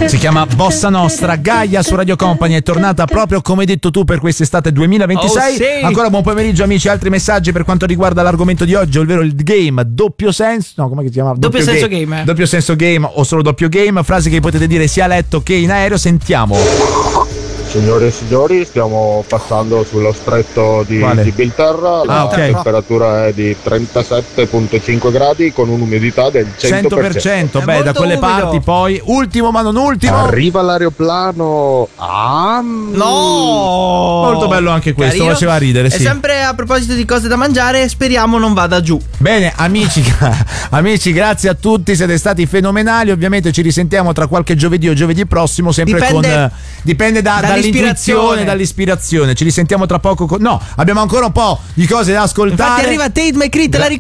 Si chiama Bossa Nostra. Gaia su Radio Company è tornata proprio come hai detto tu per quest'estate 2026. Sì. Ancora buon pomeriggio amici, altri messaggi per quanto riguarda l'argomento di oggi, ovvero il game doppio senso. No, come si chiama? Doppio senso game. Doppio senso game o solo doppio game, frasi che potete dire sia a letto che in aereo. Sentiamo. Signore e signori, stiamo passando sullo stretto di Gibilterra, la temperatura è di 37,5 gradi con un'umidità del 100%. Beh, da quelle parti poi, ultimo ma non ultimo, arriva l'aeroplano. No! Molto bello anche questo, Carino. faceva ridere, sì. E sempre a proposito di cose da mangiare, speriamo non vada giù. Bene, amici, grazie a tutti, siete stati fenomenali. Ovviamente ci risentiamo tra qualche giovedì o giovedì prossimo, sempre dipende dall'ispirazione. Ci risentiamo tra poco no, abbiamo ancora un po' di cose da ascoltare. Infatti arriva Tate McCree, te la ricordi?